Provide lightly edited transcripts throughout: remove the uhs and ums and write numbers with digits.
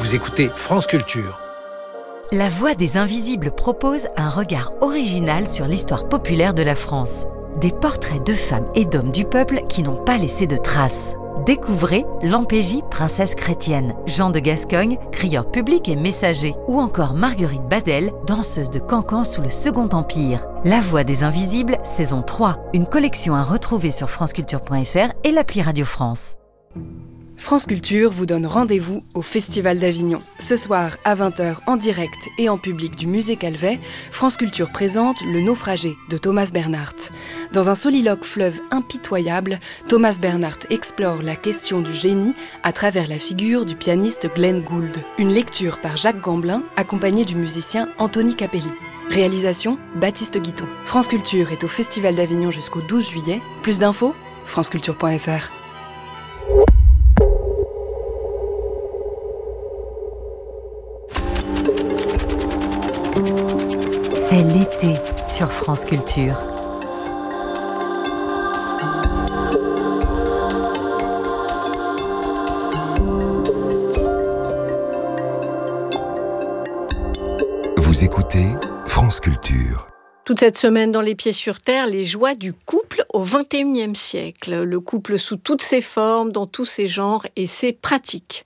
Vous écoutez France Culture. La Voix des Invisibles propose un regard original sur l'histoire populaire de la France. Des portraits de femmes et d'hommes du peuple qui n'ont pas laissé de traces. Découvrez Lampégie, princesse chrétienne, Jean de Gascogne, crieur public et messager, ou encore Marguerite Badel, danseuse de cancan sous le Second Empire. La Voix des Invisibles, saison 3, une collection à retrouver sur franceculture.fr et l'appli Radio France. France Culture vous donne rendez-vous au Festival d'Avignon. Ce soir, à 20h, en direct et en public du Musée Calvet, France Culture présente Le Naufragé de Thomas Bernhardt. Dans un soliloque fleuve impitoyable, Thomas Bernhardt explore la question du génie à travers la figure du pianiste Glenn Gould. Une lecture par Jacques Gamblin, accompagné du musicien Anthony Capelli. Réalisation, Baptiste Guiton. France Culture est au Festival d'Avignon jusqu'au 12 juillet. Plus d'infos, franceculture.fr. C'est l'été sur France Culture. Vous écoutez France Culture. Toute cette semaine dans Les Pieds sur Terre, les joies du couple au XXIe siècle. Le couple sous toutes ses formes, dans tous ses genres et ses pratiques.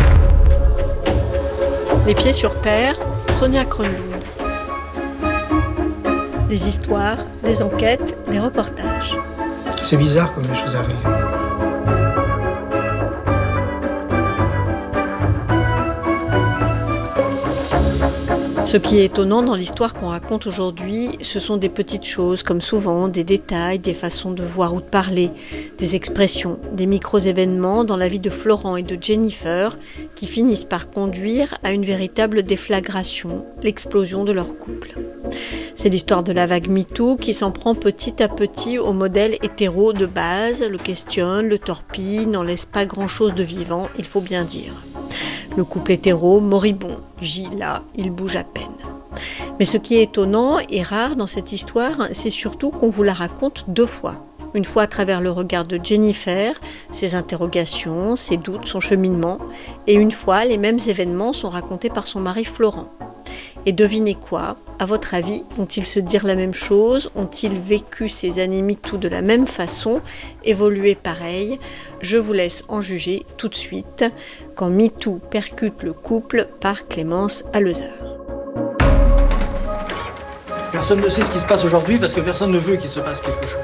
Les Pieds sur Terre, Sonia Kronlund. Des histoires, des enquêtes, des reportages. C'est bizarre comme les choses arrivent. Ce qui est étonnant dans l'histoire qu'on raconte aujourd'hui, ce sont des petites choses, comme souvent des détails, des façons de voir ou de parler, des expressions, des micro-événements dans la vie de Florent et de Jennifer qui finissent par conduire à une véritable déflagration, l'explosion de leur couple. C'est l'histoire de la vague MeToo qui s'en prend petit à petit au modèle hétéro de base, le questionne, le torpille, n'en laisse pas grand-chose de vivant, il faut bien dire. Le couple hétéro, moribond, gît là, il bouge à peine. Mais ce qui est étonnant et rare dans cette histoire, c'est surtout qu'on vous la raconte deux fois. Une fois à travers le regard de Jennifer, ses interrogations, ses doutes, son cheminement, et une fois, les mêmes événements sont racontés par son mari Florent. Et devinez quoi ? À votre avis, vont-ils se dire la même chose ? Ont-ils vécu ces années MeToo de la même façon ? Évolué pareil ? Je vous laisse en juger tout de suite quand MeToo percute le couple par Clémence Alezard. Personne ne sait ce qui se passe aujourd'hui parce que personne ne veut qu'il se passe quelque chose.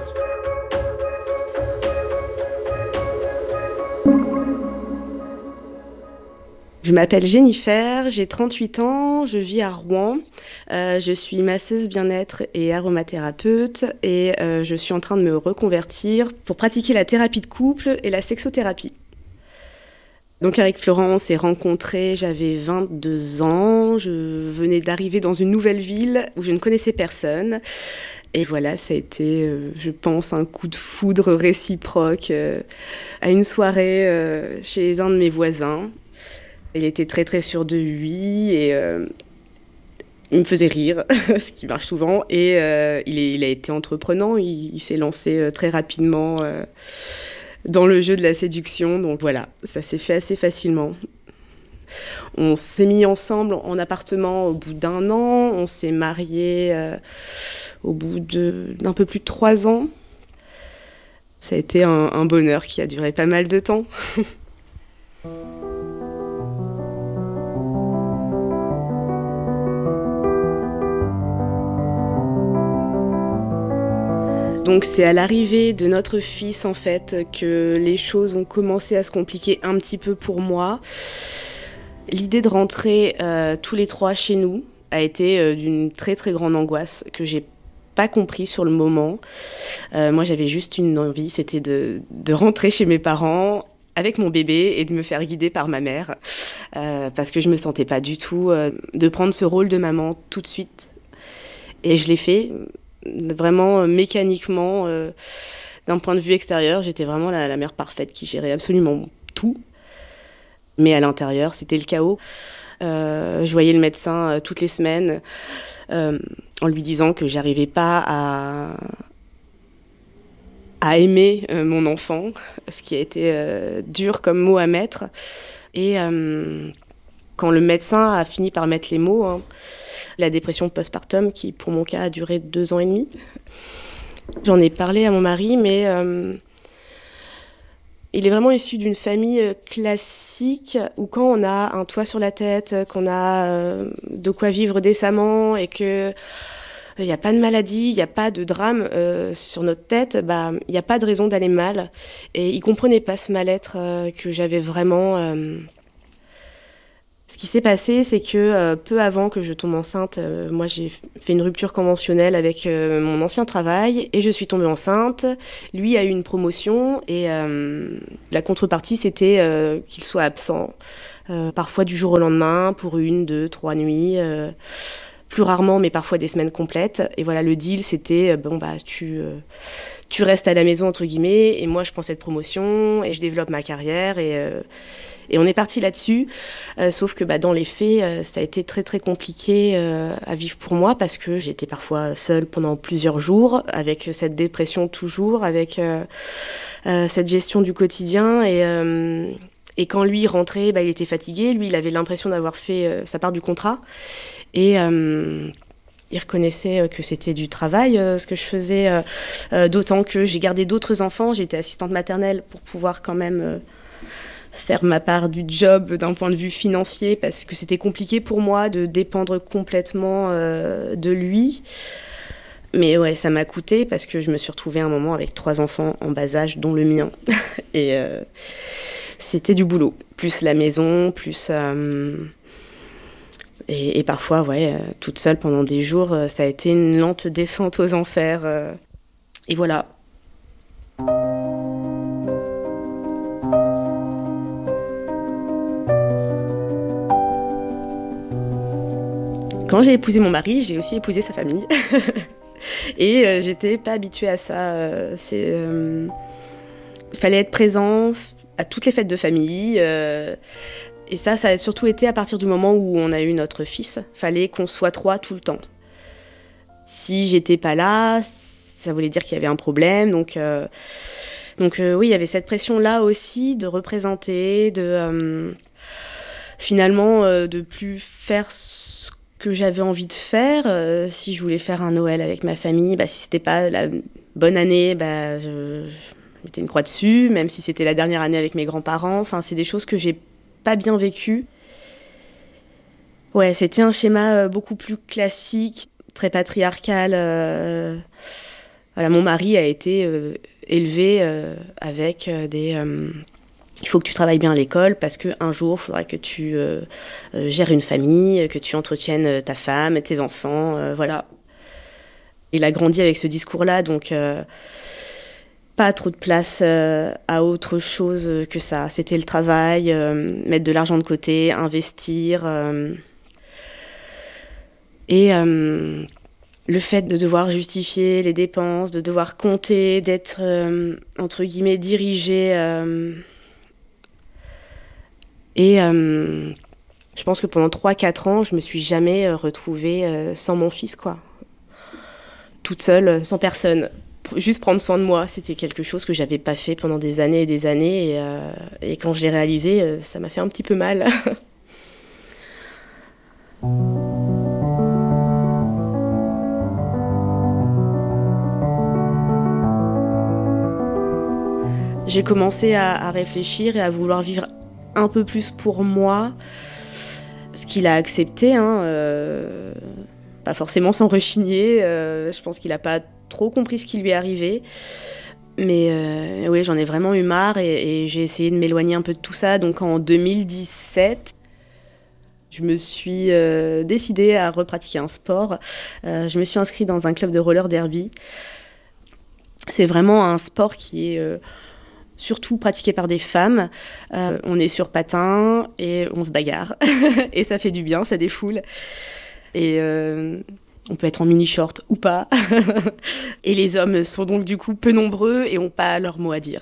Je m'appelle Jennifer, j'ai 38 ans, je vis à Rouen. Je suis masseuse bien-être et aromathérapeute et je suis en train de me reconvertir pour pratiquer la thérapie de couple et la sexothérapie. Donc avec Florent, on s'est rencontrés, j'avais 22 ans, je venais d'arriver dans une nouvelle ville où je ne connaissais personne. Et voilà, ça a été, je pense, un coup de foudre réciproque à une soirée chez un de mes voisins. Il était très très sûr de lui et il me faisait rire, ce qui marche souvent. Et il a été entreprenant, il s'est lancé très rapidement dans le jeu de la séduction. Donc voilà, ça s'est fait assez facilement. On s'est mis ensemble en appartement au bout d'1 an. On s'est mariés au bout d'un peu plus de 3 ans. Ça a été un bonheur qui a duré pas mal de temps. Donc c'est à l'arrivée de notre fils en fait que les choses ont commencé à se compliquer un petit peu pour moi. L'idée de rentrer tous les 3 chez nous a été d'une très très grande angoisse que j'ai pas compris sur le moment. Moi j'avais juste une envie, c'était de rentrer chez mes parents avec mon bébé et de me faire guider par ma mère parce que je me sentais pas du tout de prendre ce rôle de maman tout de suite. Et je l'ai fait. Vraiment mécaniquement, d'un point de vue extérieur, j'étais vraiment la mère parfaite qui gérait absolument tout. Mais à l'intérieur, c'était le chaos. Je voyais le médecin toutes les semaines en lui disant que j'arrivais pas à aimer mon enfant, ce qui a été dur comme mot à mettre. Et quand le médecin a fini par mettre les mots, hein, la dépression postpartum qui, pour mon cas, a duré 2 ans et demi. J'en ai parlé à mon mari, mais il est vraiment issu d'une famille classique où quand on a un toit sur la tête, qu'on a de quoi vivre décemment et que il n'y a pas de maladie, il n'y a pas de drame sur notre tête, il n'y a pas de raison d'aller mal. Et il ne comprenait pas ce mal-être que j'avais vraiment. Ce qui s'est passé, c'est que peu avant que je tombe enceinte, moi j'ai fait une rupture conventionnelle avec mon ancien travail et je suis tombée enceinte. Lui a eu une promotion et la contrepartie c'était qu'il soit absent, parfois du jour au lendemain pour 1, 2, 3 nuits, plus rarement mais parfois des semaines complètes. Et voilà, le deal c'était tu restes à la maison entre guillemets et moi je prends cette promotion et je développe ma carrière et on est parti là-dessus, sauf que dans les faits, ça a été très très compliqué à vivre pour moi parce que j'étais parfois seule pendant plusieurs jours, avec cette dépression toujours, avec cette gestion du quotidien. Et quand lui rentrait, il était fatigué, lui il avait l'impression d'avoir fait sa part du contrat. Et il reconnaissait que c'était du travail, ce que je faisais, d'autant que j'ai gardé d'autres enfants, j'étais assistante maternelle pour pouvoir quand même... faire ma part du job d'un point de vue financier parce que c'était compliqué pour moi de dépendre complètement de lui. Mais ouais, ça m'a coûté parce que je me suis retrouvée à un moment avec 3 enfants en bas âge, dont le mien. Et c'était du boulot. Plus la maison, plus... Et parfois, toute seule pendant des jours, ça a été une lente descente aux enfers. Et voilà. Quand j'ai épousé mon mari, j'ai aussi épousé sa famille. Et j'étais pas habituée à ça. Il fallait être présent à toutes les fêtes de famille. Et ça a surtout été à partir du moment où on a eu notre fils. Fallait qu'on soit 3 tout le temps. Si j'étais pas là, ça voulait dire qu'il y avait un problème. Donc oui, il y avait cette pression-là aussi de représenter, finalement de plus faire ce que j'avais envie de faire. Si je voulais faire un Noël avec ma famille, si c'était pas la bonne année, je mettais une croix dessus, même si c'était la dernière année avec mes grands-parents. Enfin, c'est des choses que j'ai pas bien vécues. Ouais, c'était un schéma beaucoup plus classique, très patriarcal. Voilà, mon mari a été élevé avec des... il faut que tu travailles bien à l'école parce qu'un jour, il faudra que tu gères une famille, que tu entretiennes ta femme, tes enfants, voilà. Il a grandi avec ce discours-là, donc pas trop de place à autre chose que ça. C'était le travail, mettre de l'argent de côté, investir. Et le fait de devoir justifier les dépenses, de devoir compter, d'être, entre guillemets, dirigé... Et je pense que pendant 3-4 ans, je me suis jamais retrouvée sans mon fils, quoi. Toute seule, sans personne. Juste prendre soin de moi, c'était quelque chose que j'avais pas fait pendant des années et des années. Et quand je l'ai réalisé, ça m'a fait un petit peu mal. J'ai commencé à réfléchir et à vouloir vivre un peu plus pour moi, ce qu'il a accepté, pas forcément sans rechigner. Je pense qu'il n'a pas trop compris ce qui lui est arrivé. Mais oui, j'en ai vraiment eu marre et j'ai essayé de m'éloigner un peu de tout ça. Donc en 2017, je me suis décidée à repratiquer un sport. Je me suis inscrite dans un club de roller derby. C'est vraiment un sport qui est... surtout pratiqué par des femmes. On est sur patins et on se bagarre. Et ça fait du bien, ça défoule. Et on peut être en mini-short ou pas. Et les hommes sont donc du coup peu nombreux et n'ont pas leur mot à dire.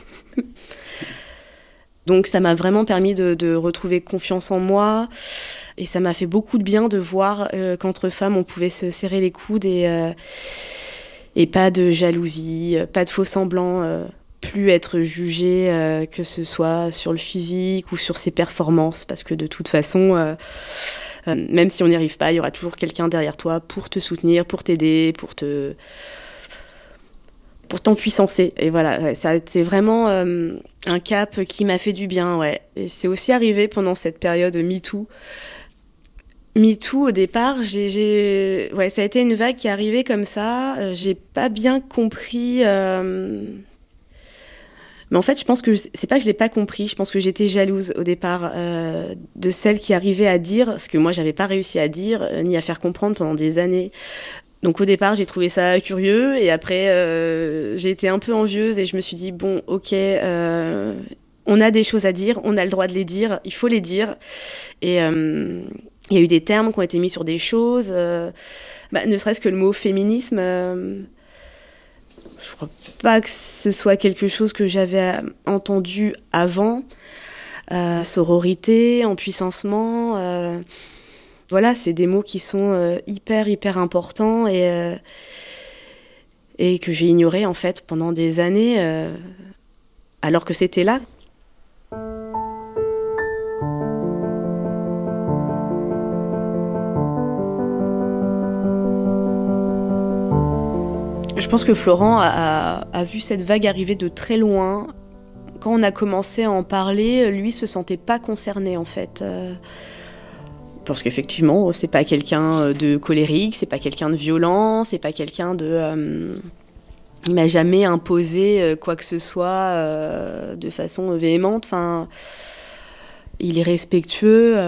Donc ça m'a vraiment permis de retrouver confiance en moi. Et ça m'a fait beaucoup de bien de voir qu'entre femmes, on pouvait se serrer les coudes et pas de jalousie, pas de faux semblants. plus être jugé, que ce soit sur le physique ou sur ses performances, parce que de toute façon, même si on n'y arrive pas, il y aura toujours quelqu'un derrière toi pour te soutenir, pour t'aider, pour t'empuissancer. Et voilà, ouais, ça, c'est vraiment un cap qui m'a fait du bien, ouais. Et c'est aussi arrivé pendant cette période MeToo. MeToo, au départ, ouais, ça a été une vague qui est arrivée comme ça. J'ai pas bien compris. Mais en fait, je pense que c'est pas que je l'ai pas compris. Je pense que j'étais jalouse au départ de celle qui arrivait à dire ce que moi j'avais pas réussi à dire ni à faire comprendre pendant des années. Donc au départ, j'ai trouvé ça curieux et après, j'ai été un peu envieuse et je me suis dit bon, ok. On a des choses à dire, on a le droit de les dire, il faut les dire. Et il y a eu des termes qui ont été mis sur des choses, ne serait-ce que le mot féminisme. Je crois pas que ce soit quelque chose que j'avais entendu avant. Sororité, empuissancement, voilà, c'est des mots qui sont hyper importants et que j'ai ignorés en fait pendant des années, alors que c'était là. Je pense que Florent a vu cette vague arriver de très loin. Quand on a commencé à en parler, lui se sentait pas concerné en fait. Parce qu'effectivement, c'est pas quelqu'un de colérique, c'est pas quelqu'un de violent, c'est pas quelqu'un de... il m'a jamais imposé quoi que ce soit de façon véhémente. Enfin, il est respectueux.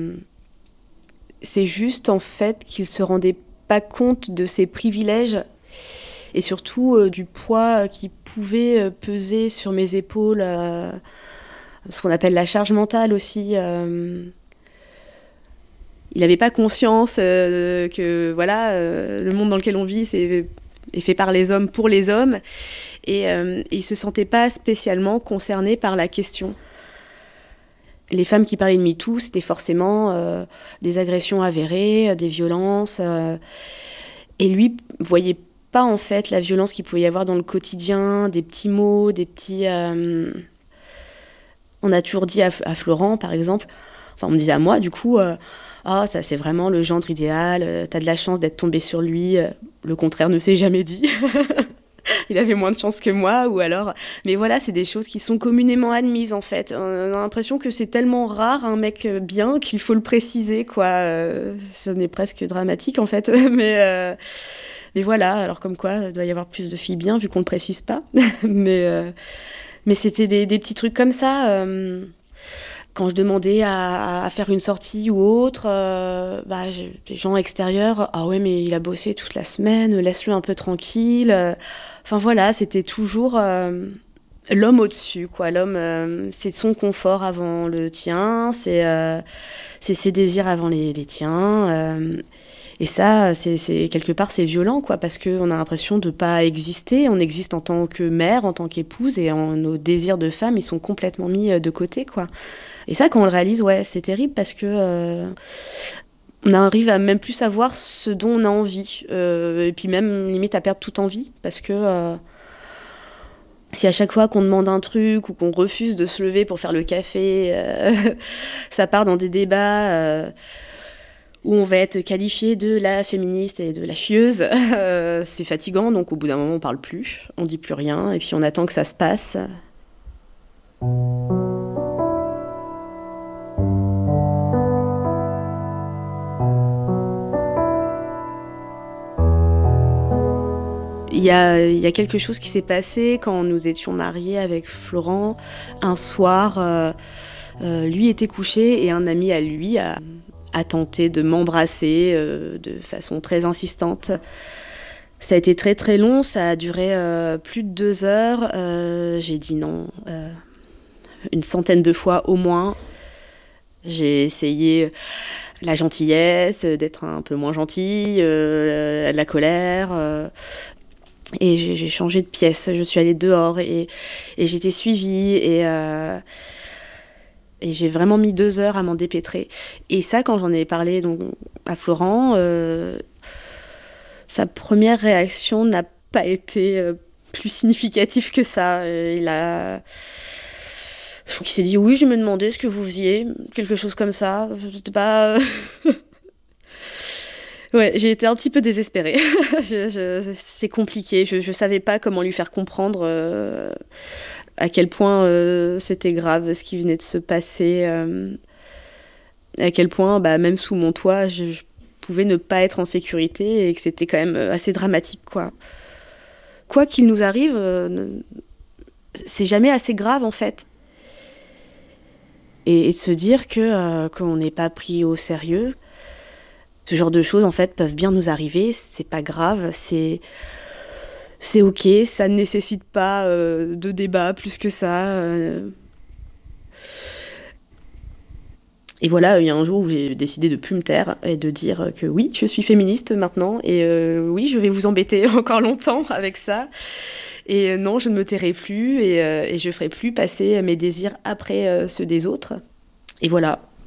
C'est juste en fait qu'il se rendait pas compte de ses privilèges et surtout du poids qui pouvait peser sur mes épaules, ce qu'on appelle la charge mentale aussi. Il n'avait pas conscience que voilà, le monde dans lequel on vit est fait par les hommes pour les hommes, et il ne se sentait pas spécialement concerné par la question. Les femmes qui parlaient de MeToo, c'était forcément des agressions avérées, des violences, et lui voyait pas en fait la violence qu'il pouvait y avoir dans le quotidien, des petits mots, des petits... On a toujours dit à Florent, par exemple, enfin on me disait à moi du coup, ça c'est vraiment le gendre idéal, t'as de la chance d'être tombée sur lui, le contraire ne s'est jamais dit. Il avait moins de chance que moi, ou alors... Mais voilà, c'est des choses qui sont communément admises, en fait. On a l'impression que c'est tellement rare, un mec bien, qu'il faut le préciser, quoi. Ça est presque dramatique, en fait. Mais voilà, alors comme quoi, il doit y avoir plus de filles bien, vu qu'on ne le précise pas. Mais c'était des petits trucs comme ça. Quand je demandais à faire une sortie ou autre, les gens extérieurs, ah ouais, mais il a bossé toute la semaine, laisse-le un peu tranquille. Enfin voilà, c'était toujours l'homme au-dessus, quoi. L'homme, c'est son confort avant le tien, c'est ses désirs avant les tiens. Et ça, c'est quelque part, c'est violent, quoi, parce qu'on a l'impression de ne pas exister. On existe en tant que mère, en tant qu'épouse, et nos désirs de femme, ils sont complètement mis de côté, quoi. Et ça, quand on le réalise, ouais, c'est terrible parce que on arrive à même plus savoir ce dont on a envie. Et puis même, limite, à perdre toute envie. Parce que si à chaque fois qu'on demande un truc ou qu'on refuse de se lever pour faire le café, ça part dans des débats où on va être qualifié de la féministe et de la chieuse. C'est fatigant, donc au bout d'un moment, on ne parle plus. On ne dit plus rien et puis on attend que ça se passe. Il y a quelque chose qui s'est passé quand nous étions mariés avec Florent. Un soir, lui était couché et un ami à lui a tenté de m'embrasser de façon très insistante. Ça a été très très long, ça a duré plus de 2 heures. J'ai dit non, une centaine de fois au moins. J'ai essayé la gentillesse, d'être un peu moins gentille, la colère... Et j'ai changé de pièce, je suis allée dehors et j'étais suivie et j'ai vraiment mis 2 heures à m'en dépêtrer. Et ça, quand j'en ai parlé donc, à Florent, sa première réaction n'a pas été plus significatif que ça. Je crois qu'il s'est dit oui, je me demandais ce que vous faisiez, quelque chose comme ça. C'était pas. Ouais, j'ai été un petit peu désespérée. C'est compliqué. Je savais pas comment lui faire comprendre à quel point c'était grave ce qui venait de se passer. À quel point, même sous mon toit, je pouvais ne pas être en sécurité et que c'était quand même assez dramatique, quoi. Quoi qu'il nous arrive, c'est jamais assez grave, en fait. Et de se dire qu'on n'est pas pris au sérieux. Ce genre de choses, en fait, peuvent bien nous arriver. C'est pas grave, c'est ok, ça ne nécessite pas de débat plus que ça. Et voilà, il y a un jour où j'ai décidé de plus me taire et de dire que oui, je suis féministe maintenant et oui, je vais vous embêter encore longtemps avec ça. Et non, je ne me tairai plus et je ferai plus passer mes désirs après ceux des autres. Et voilà,